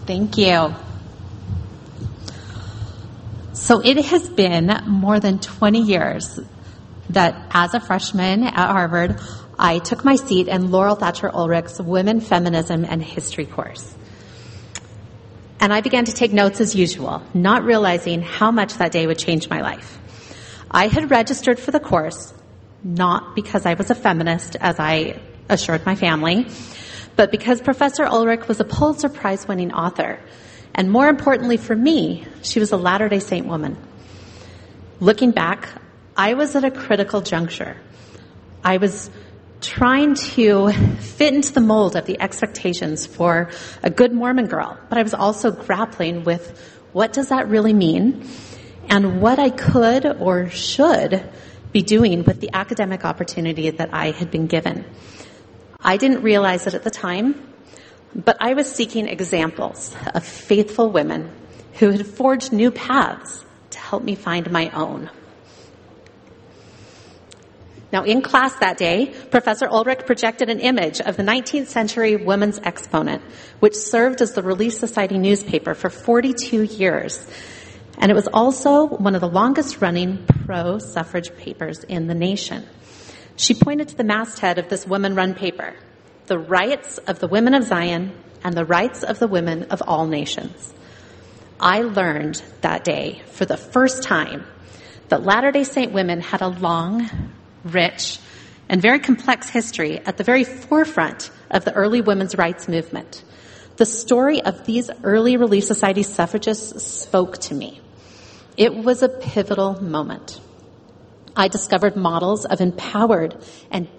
Thank you. So it has been more than 20 years that as a freshman at Harvard, I took my seat in Laurel Thatcher Ulrich's Women, Feminism, and History course. And I began to take notes as usual, not realizing how much that day would change my life. I had registered for the course, not because I was a feminist, as I assured my family, but because Professor Ulrich was a Pulitzer Prize-winning author. And more importantly for me, she was a Latter-day Saint woman. Looking back, I was at a critical juncture. I was trying to fit into the mold of the expectations for a good Mormon girl, but I was also grappling with what does that really mean and what I could or should be doing with the academic opportunity that I had been given. I didn't realize it at the time, but I was seeking examples of faithful women who had forged new paths to help me find my own. Now, in class that day, Professor Ulrich projected an image of the 19th century women's exponent, which served as the Relief Society newspaper for 42 years. And it was also one of the longest-running pro-suffrage papers in the nation. She pointed to the masthead of this women-run paper, "The rights of the women of Zion and the rights of the women of all nations." I learned that day, for the first time, that Latter-day Saint women had a long, rich, and very complex history at the very forefront of the early women's rights movement. The story of these early Relief Society suffragists spoke to me. It was a pivotal moment. I discovered models of empowered and